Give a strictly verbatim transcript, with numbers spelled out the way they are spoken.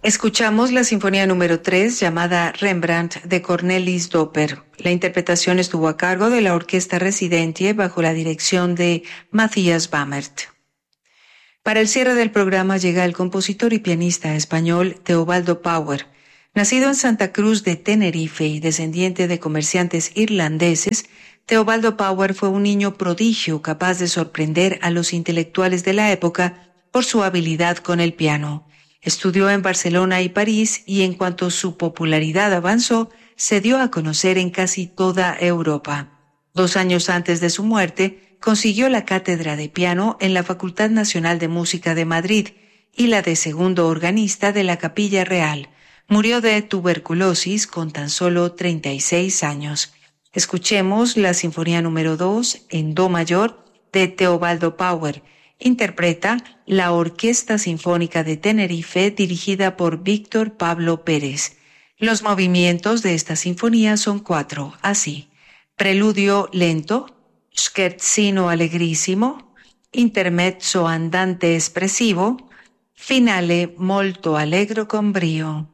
Escuchamos la sinfonía número tres llamada Rembrandt de Cornelis Doper. La interpretación estuvo a cargo de la Orquesta Residente bajo la dirección de Matthias Bamert. Para el cierre del programa llega el compositor y pianista español Teobaldo Power. Nacido en Santa Cruz de Tenerife y descendiente de comerciantes irlandeses, Teobaldo Power fue un niño prodigio capaz de sorprender a los intelectuales de la época por su habilidad con el piano. Estudió en Barcelona y París y en cuanto su popularidad avanzó, se dio a conocer en casi toda Europa. Dos años antes de su muerte, consiguió la cátedra de piano en la Facultad Nacional de Música de Madrid y la de segundo organista de la Capilla Real. Murió de tuberculosis con tan solo treinta y seis años. Escuchemos la Sinfonía número dos en Do mayor de Teobaldo Power. Interpreta la Orquesta Sinfónica de Tenerife dirigida por Víctor Pablo Pérez. Los movimientos de esta sinfonía son cuatro, así: preludio lento, scherzino allegrissimo, intermezzo andante espressivo, finale molto allegro con brio.